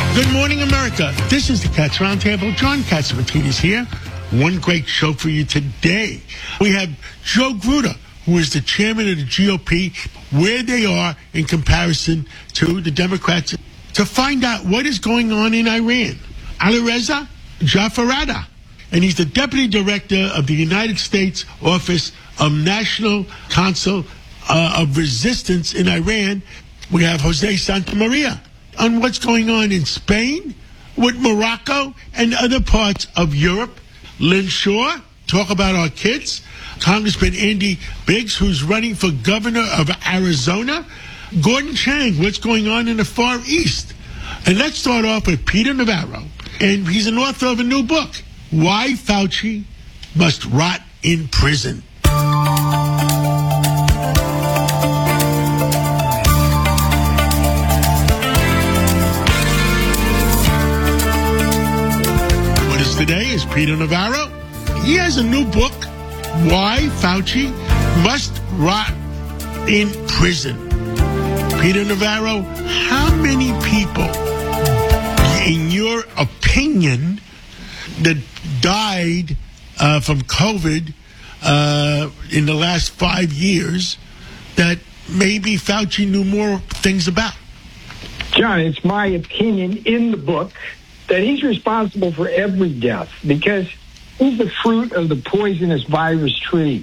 Good morning, America. This is the Cats Roundtable. John Catsimatidis here. One great show for you today. We have Joe Gruda, who is the chairman of the GOP, where they are in comparison to the Democrats, to find out what is going on in Iran. Alireza Jafarada, and he's the deputy director of the United States Office of National Council of Resistance in Iran. We have Jose Santamaria on what's going on in Spain, with Morocco, and other parts of Europe. Lynn Shaw, talk about our kids. Congressman Andy Biggs, who's running for governor of Arizona. Gordon Chang, what's going on in the Far East. And let's start off with Peter Navarro. And he's an author of a new book, Why Fauci Must Rot in Prison. With us today is Peter Navarro. He has a new book, Why Fauci Must Rot in Prison. Peter Navarro, how many people, in your opinion, that died from COVID in the last 5 years that maybe Fauci knew more things about? John, it's my opinion in the book that he's responsible for every death because he's the fruit of the poisonous virus tree.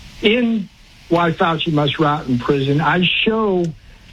In Why Fauci Must Rot in Prison, I show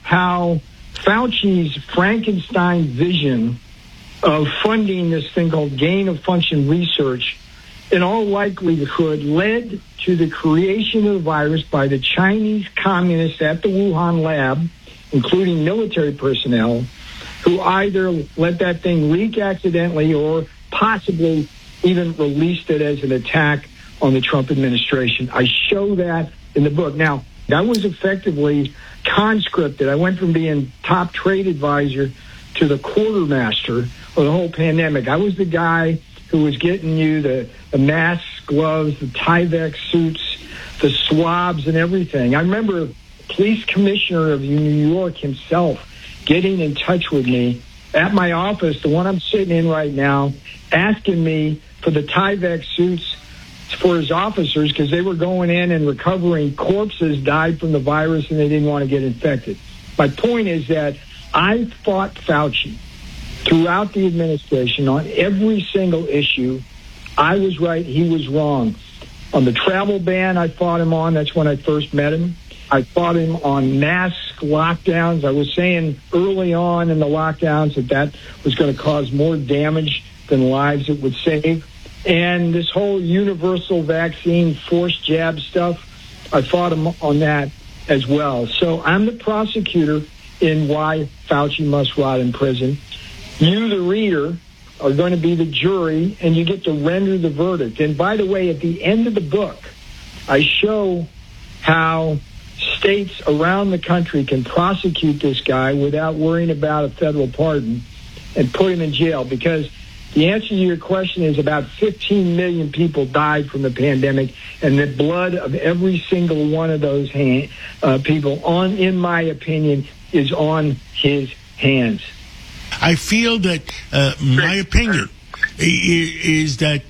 how Fauci's Frankenstein vision of funding this thing called gain-of-function research in all likelihood led to the creation of the virus by the Chinese communists at the Wuhan lab, including military personnel, who either let that thing leak accidentally or possibly even released it as an attack on the Trump administration. I show that in the book. Now, that was effectively conscripted. I went from being top trade advisor to the quartermaster of the whole pandemic. I was the guy who was getting you the masks, gloves, the Tyvek suits, the swabs, and everything. I remember police commissioner of New York himself getting in touch with me at my office, the one I'm sitting in right now, asking me for the Tyvek suits for his officers because they were going in and recovering corpses died from the virus and they didn't want to get infected. My point is that I fought Fauci throughout the administration on every single issue. I was right, he was wrong. On the travel ban, I fought him on. That's when I first met him. I fought him on mask lockdowns. I was saying early on in the lockdowns that was going to cause more damage than lives it would save. And this whole universal vaccine, forced jab stuff, I fought him on that as well. So I'm the prosecutor in Why Fauci Must Rot in Prison. You, the reader, are going to be the jury, and you get to render the verdict. And by the way, at the end of the book, I show how states around the country can prosecute this guy without worrying about a federal pardon and put him in jail, because the answer to your question is about 15 million people died from the pandemic, and the blood of every single one of those people, in my opinion, is on his hands. I feel that my opinion is that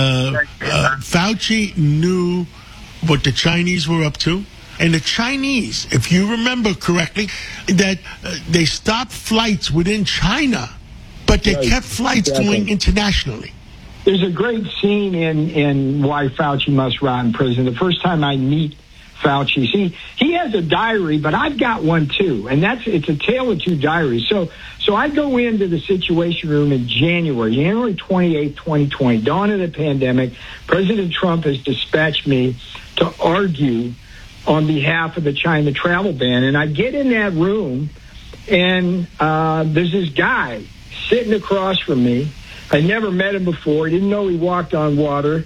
Fauci knew what the Chinese were up to. And the Chinese, if you remember correctly, that they stopped flights within China, but they kept flights going internationally. There's a great scene in Why Fauci Must Rot in Prison. The first time I meet Fauci, see, he has a diary, but I've got one too, and it's a tale of two diaries. So I go into the Situation Room in January 28, 2020, dawn of the pandemic. President Trump has dispatched me to argue on behalf of the China travel ban, and I get in that room, and there's this guy sitting across from me. I never met him before. I didn't know he walked on water.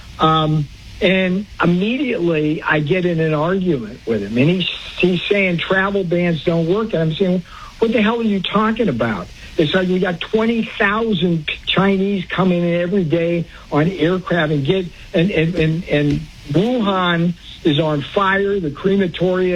And immediately I get in an argument with him. And he's saying travel bans don't work. And I'm saying, what the hell are you talking about? It's like you got 20,000 Chinese coming in every day on aircraft and Wuhan is on fire. The crematoria